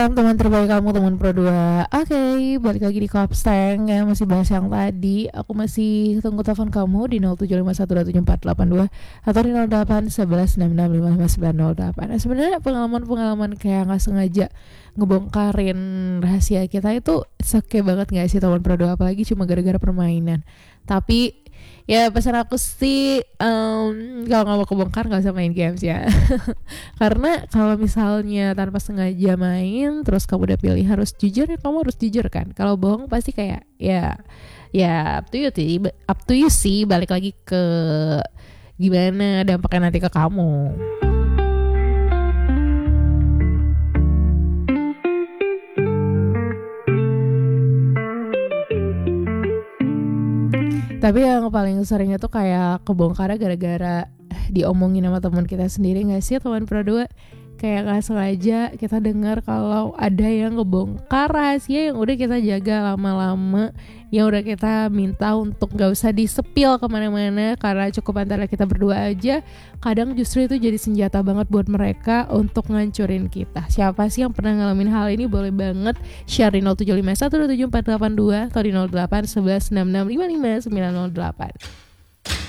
Teman terbaik kamu, teman Pro 2. Oke, balik lagi di Kopsteng ya, masih bahas yang tadi. Aku masih tunggu telepon kamu di 0751274482 atau di 081166555908. Nah, sebenarnya pengalaman-pengalaman kayak nggak sengaja ngebongkarin rahasia kita itu oke banget nggak sih teman Pro 2, apalagi cuma gara-gara permainan. Tapi ya pesan aku sih kalau nggak mau kebongkar nggak usah main games ya. Karena kalau misalnya tanpa sengaja main terus kamu udah pilih harus jujur, ya kamu harus jujur kan. Kalau bohong pasti kayak ya up to you sih, balik lagi ke gimana dampaknya nanti ke kamu. Tapi yang paling seringnya tuh kayak kebongkarnya gara-gara diomongin sama teman kita sendiri, nggak sih teman Pro 2? Kayak nggak sengaja kita dengar kalau ada yang ngebongkar rahasia yang udah kita jaga lama-lama, yang udah kita minta untuk nggak usah disepil kemana-mana karena cukup antara kita berdua aja. Kadang justru itu jadi senjata banget buat mereka untuk ngancurin kita. Siapa sih yang pernah ngalamin hal ini? Boleh banget share di 0751274482 atau di 081166555908.